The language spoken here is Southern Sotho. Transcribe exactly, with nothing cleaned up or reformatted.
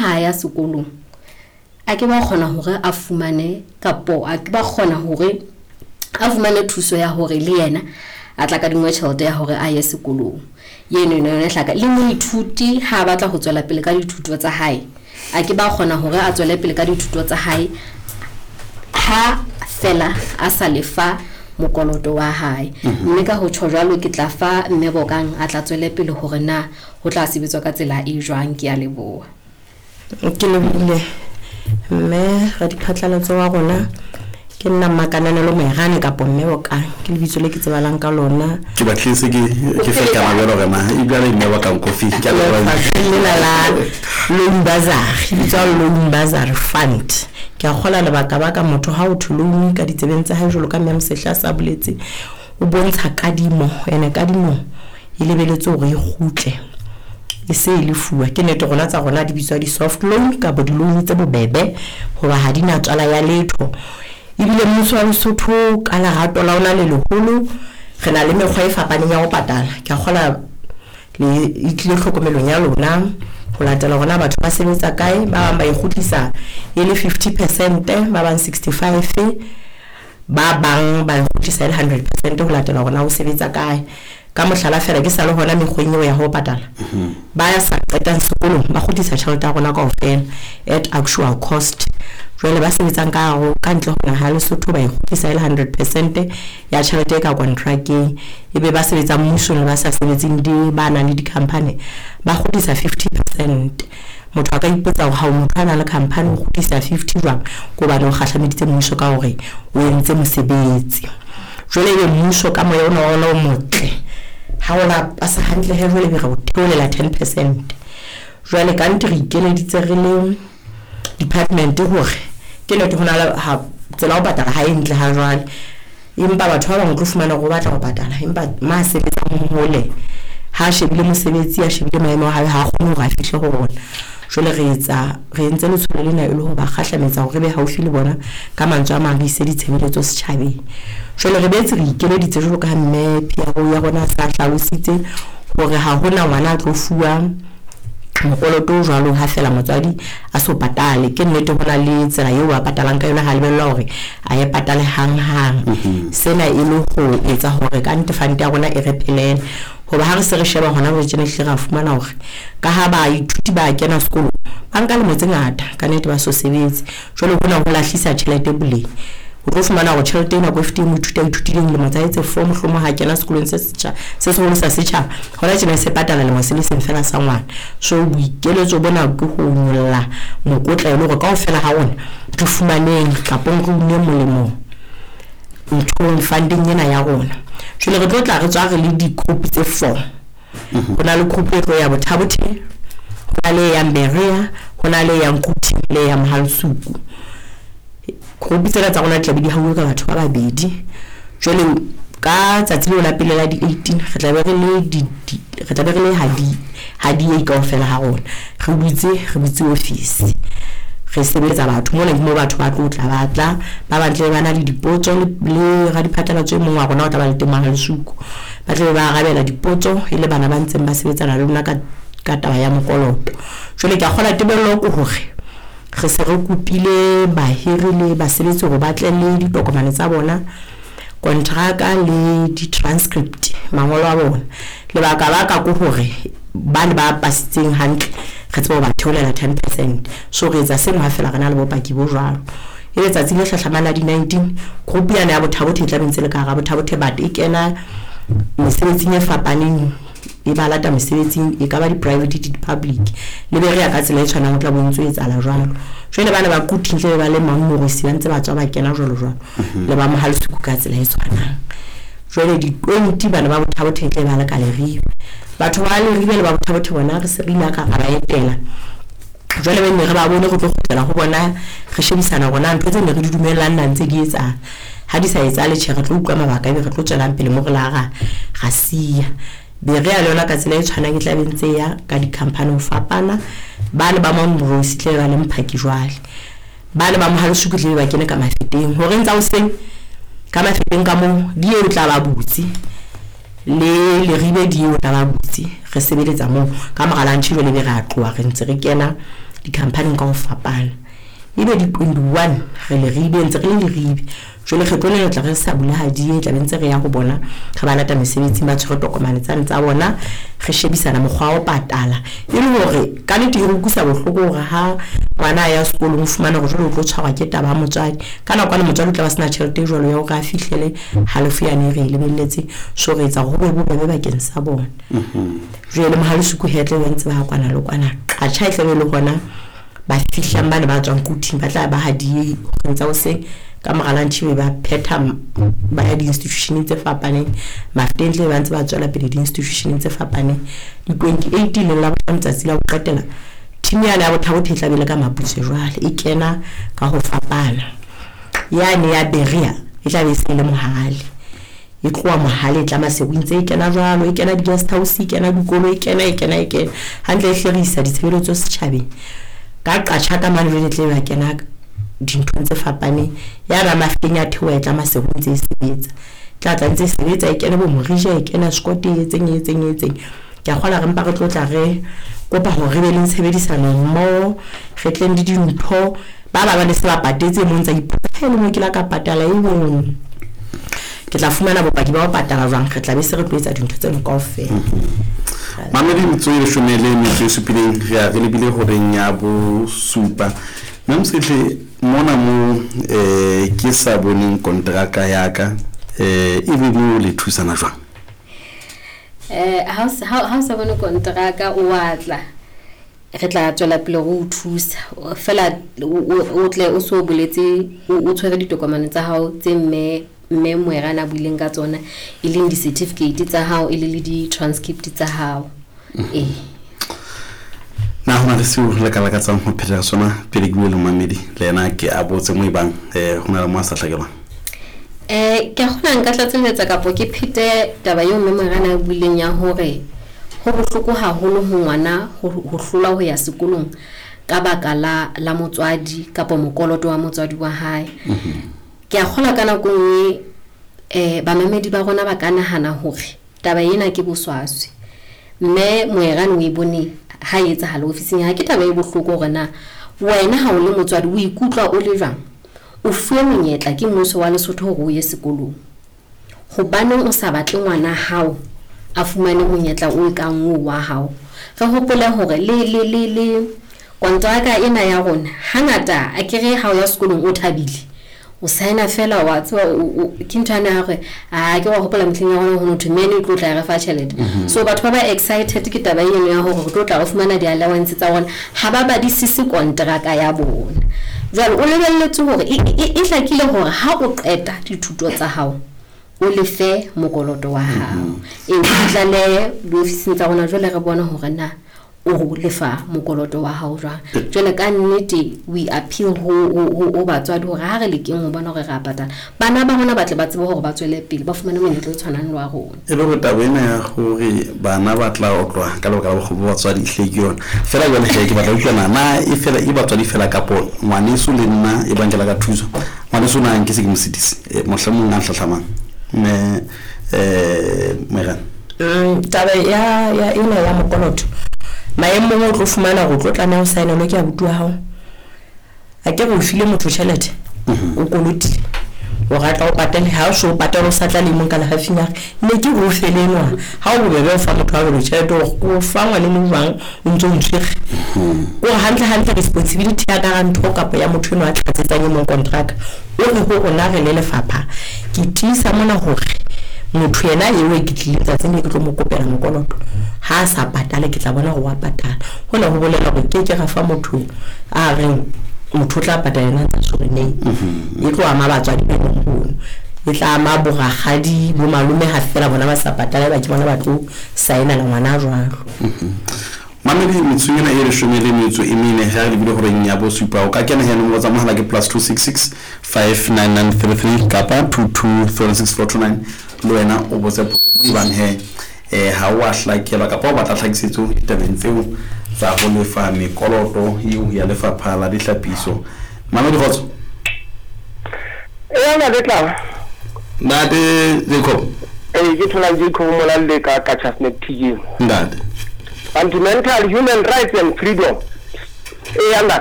ha ya sekolong a ke ba kgona hore a fumane kapo a ke ba kgona hore a fumane thuso ya hore le yena a tla ka dingwe tšhelete ya hore a ye sekolong yeno ne ne hlaka le moithuti ha batla go tswela pele ka dithuto tsa hae a ke ba kgona hore a tswele pele ka dithuto tsa hae ha fela a sa lefa mokoloto wa hae mme ka ho tshojalo ke tla fa mmebokang a tla tswele pele hore na ho tla sebetswa ka tsela e jwang ke ya leboa ke lebile mme ga diphatlalatso wa rona ke nna makananelo moerane ka mmebokang ke lebitso le ke tsebalang ka lona ke batlise ke ke feta mabelo rena e bile mmebokang coffee ke la la loan bazar bitsa loan bazar fund ke a gola lebaka baka motho ha o thulong ka ditsebeng tsa ha jolo ka mme msehla sa boletse o bontsha kadimo ene kadimo e lebeletse hore e khutle e se le fuwa ke nete gona tsa gona di bitswa di soft loan ka bo di loan tse bobebe hoba ha dina tswala ya letho ibile mmuso wa Lesotho ka la rato la ona le leholo re na le mekgwa e fapaneng ya go patala ke a gola le itlile tlhokomelong ya lona go latela gona batho ba sebetsa kae ba bang ba ikhutlisa e le fifty percent ba bang sixty-five ba bang ba ikhutlisa le one hundred percent go latela gona go sebetsa kae ka mohlala fela ke sa le hona mekgweng ya ho patala ba ya sa qetang sekolo ba khutlisa tšhelete ya gona ka ofela at actual cost jwale ba sebetsang ka go ka ntle hona ha Lesotho ba ikhutlisa le one hundred percent ya tšhelete ka contracting e be ba sebetsa mmuso le ba sa sebetseng di ba na le di company ba khutlisa fifty percent motho ka ipotsa ho ha motho ana le company o khutlisa fifty jwang go ba no kgahlameditse mmuso ka hore o entse mosebetsi jwale le mmuso ka moya ona ona o motle ha ola pasa hantle he jwale be re o theolela ten percent jwale ka ntri ikeleditse re le department hore ke le tona la ha tsela o patala ha entle ha jwale impa batho ba bang go fumana go batla go patala impa ma sebetsa mo hole ha shebile mosebetsi ya shebile maemo ha ha go ga fihle go bona jole re etsa re entse le tsholo lena e le go ba kgahlametsa gore be haufi le bona ka mantswe a mang re ise ditshebeletso setšhabeng jole re betse re ikeleditse jolo ka mme pia go ya gona sa hlalositse gore ha hona ngwana a tlo fuwa mokoloto jwalo ha fela motswadi a so patale ke nnete bona le tsela eo a patalang ka yona ha lebella hore a ye patale hang hang sena e le go etsa hore ka ntefante ya rona e repelele hoba ha re se re sheba hona re tsene hle ra fumana hore ka ha ba ithuti ba kena sekolo ba nka le motse ngata ka nnete ba so sebetse jwale hona ho lahlisa tšhelete bule o tlo fumana go tšhelete ena go fifty mo thuta ithutileng le matsaetse form hlomo ha kena sekolong se setšha se se go sa setšha hona tsena se patala le mo se le seng fela sa ngwana so boikeletso bona go go nyolla mokotla le go ka o fela ha ona re fumaneng ka pongo ne molemo ntho funding ena ya rona jwale re tlo tla re tswa re le di group tse four hona le group e tlo ya bothabothe hona le ya Mberea hona le ya Nkuthi le ya Mahalsuku group tsela tsa rona tla be di hawe ka batho ba babedi jwale ka tsatsi le la pele la di eighteen re tla be re le di re tla be re le hadi hadi e ka ofela ha rona re butse re butse office re sebetsa batho mo le mo batho ba tlotla batla ba bantle bana le dipotso le ga diphatlalatso mo wa rona o tla ba le temang le suku ba tle ba arabela dipotso ile bana ba ntseng ba sebetsana le rona ka ka taba ya mokoloto jwale ke a gola tebello go hore re se re kopile ba hirile ba sebetsa go batle le ditokomane tsa bona kontraka le di transcript mangolo a bona le ba ka ba ka go hore ba le ba pasitseng hantle re tsebo ba theolela ten percent so re etsa sengwe ha fela rena le bopaki bo jwalo e le tsatsi le hlahlamana di nineteen group ya ya bothabothe tla bentse le ka ga bothabothe ba e kena mesebetsing e fapaneng e ba lata mesebetsing e ka ba di private di public le be re ya ka tsela e tshwanang tla bontswe etsa la jwalo jwale bana ba kutintle ba le mammo se bantse ba tswa ba kena jwalo jwalo le ba Mahalsuku ka tsela e tshwanang jwale di twenty bana ba bothabothe tle ba la ka le rive batho ba le rive le ba bothabothe bona re se rina ka ga etela jwale ba ne re ba bone go tlo gotela go bona re shebisana gona ntwe tse ne re di dumelang nang tse di etsa ha di sa etsa le tshega tlo utlwa mabaka e re tlo tswelang pele mo re la ga ga sia be re a lona ka tsela e tshwanang e tla bentse ya ka di company o fapana ba le ba mamro sitle ba le mphaki jwale ba le ba Mahalsuku tle ba kene ka mafeteng hore ntsa o seng ka mafeteng ka mo di e tla ba butsi le le ribe di o tla ba butsi re sebeletsa mo ka mogala ntshilo le be ra tloa re ntse re kena di-company ka ho fapana ebe di twenty-one re le ribe ntse re le ribe jole re tlo le tla re sa bula hadi e tla bentse re ya go bona ga ba lata mesebetsi ba tshwere tokomane tsa ntsa bona re shebisana mogwa o patala e le hore ka nete e go kusa bohloko gore ha bana ya sekolo mo fumana go jolo tlo tshwarwa ke taba motswadi kana kwa le motswadi tla ba sena tšhelete jolo ya go ka fihlele halefu ya ne re le belletse so re etsa go be bobebe ba keng sa bona mhm jole mo halusuku hetle bentse ba kwana le kwana ka tšha itlebe le gona ba fihla bana ba tswang kuting ba tla ba hadi go ntsa o se ka mogalantshi ba pheta ba ya di institution tse fapane maftentle ba ntse ba tswela pele di institution tse fapane di twenty eighteen le la ba mtsatsi la go qetela team ya la bo thabo thetla bele ka maputse jwale e kena ka go fapana yani ya beria e tla be se le mohale e tloa mohale e tla mase go ntse e kena jwalo e kena di guest house e kena dikolo e kena e kena e kena hantle e hlerisa ditshebeletso setjhabeng ka qacha ka mane le tle ba kena dintho tse fapane ya ra mafenya thewa tla mase go ntse sebetsa tla tla ntse sebetsa e kena bo morije e kena skote e tseng e tseng e tseng ke a gola re mpa re tlotla re kopa go re be le sebedisano mo re tleng di dintho ba ba ba le se ba patetse mo ntse ipatela mo ke la ka patala e bong ke tla fumana bopaki ba ba patala jwang re tla be se re tloetsa dintho tse nka ofela Mamedi mtswele shomele metswe supileng ya re lebile gore nya bo supa Namsetle mona mo eh ke sa boneng kontraka ya ka eh e be mo le thusana jwang eh ha ha sa bone kontraka o watla re tla tswela pele go thusa fela o tle o so boletse o tshwere ditokomane tsa hao tse mme mme moerana buileng ka tsona e leng di certificate tsa hao e le di transcript tsa hao eh na hona le seo le kala ka tsang ho phela sona pele ke le Mamedi le yena ke a botse mo ibang eh hona le mo sa tlhakela eh ke gona nka tlatseletsa ka po ke phete taba yo mme moerana buileng ya hore ho bohloko haholo ho ngwana ho hlola ho ya sekolong ka baka la la motswadi kapo mokoloto wa motswadi wa hae ke a gola kana go nngwe eh ba mamedi ba rona ba kana hana hore taba ena ke boswaswe mme moerane o ibone ha etsa hala ofising ya ke taba e bohloko rena wena ha o le motswadi o ikutlwa o le jang o fuwe monyetla ke mmuso wa Lesotho go ye sekolong go baneng o sa batle ngwana hao a fumane monyetla o ka ngwe wa hao re hopole hore le le le le kontraka ena ya rona hangata a kere hao ya sekolong o thabile o saena fela wa tswa ke ntana hore a ke wa hopola mtleng ya rona ho no thumene tlo tla re fa tšhelete so batho ba ba excited ke taba eno ya hore tlo tla go fumana di allowance tsa rona ha ba ba di sisi kontraka ya bona jwale o lebelletse hore e hlakile hore ha o qeta dithuto tsa hao o le fe mokoloto wa hao e ditlale di ofising tsa rona jwale re bona hore na o le fa mokoloto wa hao jwa jwale ka nnete we appeal ho o batswadi hore ha re le keng ho bona hore ra patala bana ba rona ba tle ba tsebe hore ba tswele pele ba fumane monyetla o tshwanang le wa rona e le go tabena ya hore bana ba tla o tloa ka loka go bo batswadi hle ke yona fela jwale hle ke batla go tsena na e fela e batswadi fela ka po ngwaneso le nna e bangela ka thuso ngwaneso na nke se ke mositisi mohlamong a hlahlamang me eh mera taba ya ya ina ya mokoloto maemo mo tlo fumana go tlotla na o saena lo ke a butu hao a ke go file motho tšhelete o koloti o gatla o patele ha o so patela o sa tla le mo ka la hafinya ne ke go felenwa ha o bebe o fa motho a go tšhelete o fa ngwa le mongwang o ntse o ntshege o hantle hantle responsibility ya ka ntho ka ya motho no a tlatsetsang mo contract o re go rona re le lefapha ke tisa mona hore motho yena yewe ke tlitsa tsene ke tlo mo kopela mokoloto ha sa patala ke tla bona go wa patala hona go bolela go ke ke ga fa motho a re motho tla patala yena tsa sore nei e tlo ama batswadi ba bona e tla ama bogagadi bo malume ha fela bona ba sa patala ba ke bona ba tlo saena la ngwana jwalo Mamedi mtsungena e re shomele metso e mene ga re bile gore nya bo supa o ka kena he no tsa mohala ke plus two six six five nine nine three three kapa two two four six four two nine lo wena o botse mo ibang he eh ha wa hlakela kapa o batla tlhakisetso ditabeng tseo tsa go lefa mekoloto eo ya lefapha la dihlapiso Mamedi gotso e na betla na de diko e ke thola diko mo la le ka ka Chasnet T V ndade fundamental human rights and freedom e ya nna